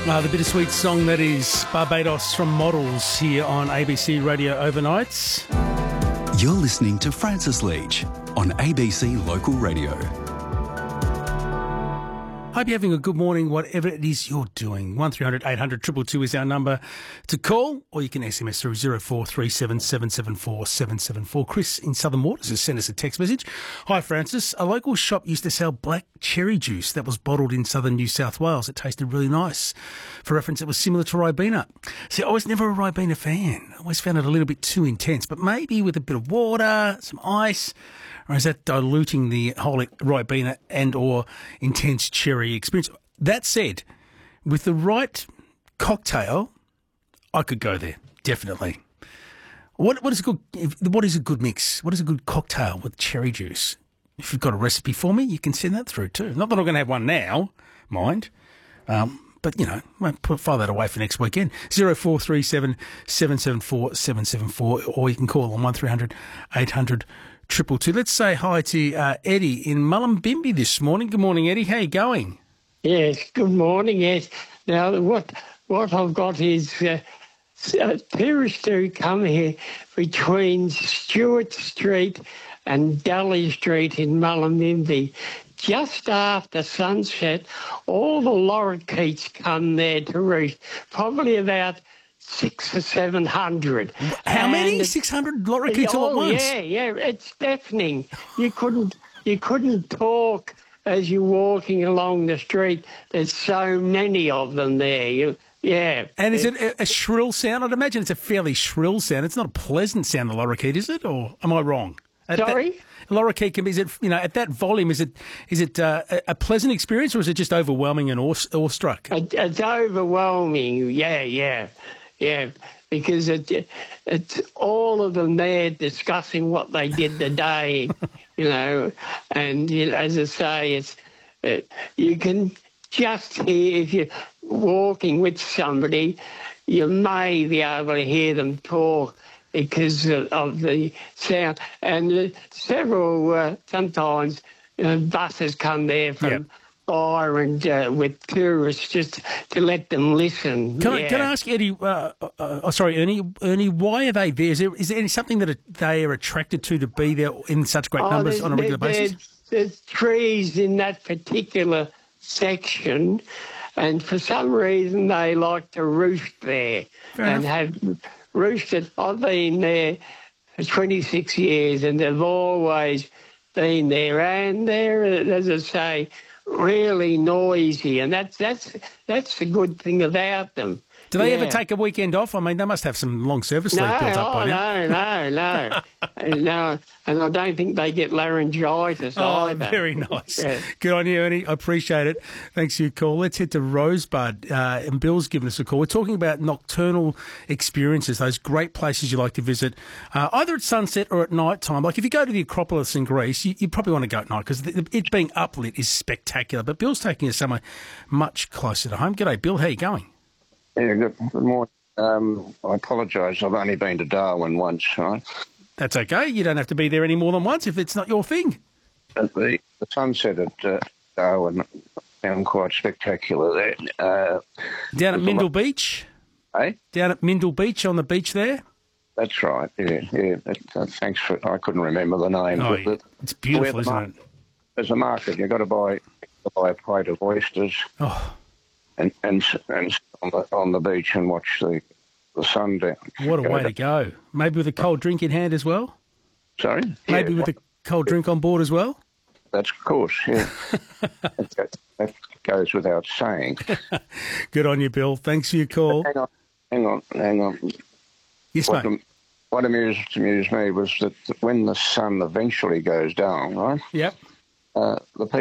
The bittersweet song that is Barbados from Models here on ABC Radio Overnights. You're listening to Francis Leach on ABC Local Radio. Hope you're having a good morning, whatever it is you're doing. 1300 800 222 is our number to call, or you can SMS through 0437 774 774. Chris in Southern Waters has sent us a text message. Hi, Francis. A local shop used to sell black cherry juice that was bottled in southern New South Wales. It tasted really nice. For reference, it was similar to Ribena. See, I was never a Ribena fan. I always found it a little bit too intense, but maybe with a bit of water, some ice, or is that diluting the whole Ribena and or intense cherry experience? That said, with the right cocktail, I could go there, definitely. What is a good mix? What is a good cocktail with cherry juice? If you've got a recipe for me, you can send that through too. Not that I'm going to have one now, mind. But, you know, file that away for next weekend. 0437 774 774, or you can call on 1300 800 222. Let's say hi to Eddie in Mullumbimby this morning. Good morning, Eddie. How you going? Yes, good morning, yes. Now, what I've got is tourists who come here between Stewart Street and Dally Street in Mullumbimby. Just after sunset, all the lorikeets come there to roost, probably about 600 or 700. How many? 600 lorikeets all at once? Yeah, it's deafening. You couldn't talk as you're walking along the street. There's so many of them there. And is it a shrill sound? I'd imagine it's a fairly shrill sound. It's not a pleasant sound, the lorikeet, is it? Or am I wrong? Sorry? Lorikeet, is it, at that volume, is it a pleasant experience, or is it just overwhelming and awestruck? It's overwhelming, yeah. Because it's all of them there discussing what they did today, and as I say, you can just hear, if you're walking with somebody, you may be able to hear them talk because of the sound. And several, sometimes, buses come there from Byron with tourists just to let them listen. Can I ask Eddie, Ernie, why are they there? Is there something that they are attracted to be there in such great numbers on a regular basis? There's trees in that particular section, and for some reason they like to roost there. Have roosted. I've been there for 26 years, and they've always been there, and they're, as I say, really noisy, and that's the good thing about them. Do they ever take a weekend off? I mean, they must have some long service leave built up by now. No. And I don't think they get laryngitis either. Very nice. Yeah. Good on you, Ernie. I appreciate it. Thanks for your call. Let's head to Rosebud, and Bill's given us a call. We're talking about nocturnal experiences, those great places you like to visit, either at sunset or at night time. Like if you go to the Acropolis in Greece, you probably want to go at night because it being uplit is spectacular. But Bill's taking us somewhere much closer to home. G'day, Bill. How are you going? Yeah, good morning. I apologise. I've only been to Darwin once, right? That's okay. You don't have to be there any more than once if it's not your thing. The sunset at Darwin I found quite spectacular there. Down at Mindle Beach? Eh? Down at Mindle Beach, on the beach there? That's right, yeah. Thanks for... I couldn't remember the name. Oh, yeah. It's beautiful, isn't it? There's a market. You've got to buy a plate of oysters. Oh. And on the beach and watch the sun down. What a way to go. Maybe with a cold drink in hand as well? Sorry? Maybe with a cold drink on board as well? That's of course, yeah. that goes without saying. Good on you, Bill. Thanks for your call. Hang on. Yes, mate. What amused me was that when the sun eventually goes down, right? Yep. The